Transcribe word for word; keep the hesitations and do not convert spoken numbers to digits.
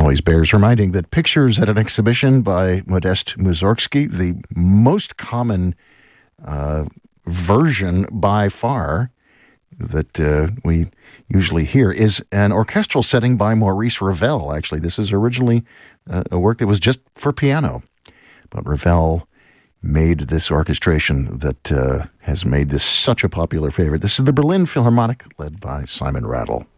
always bears reminding that pictures at an exhibition by Modest Mussorgsky, the most common uh, version by far that uh, we usually hear, is an orchestral setting by Maurice Ravel. Actually, this is originally uh, a work that was just for piano, but Ravel made this orchestration that uh, has made this such a popular favorite. This is the Berlin Philharmonic, led by Simon Rattle.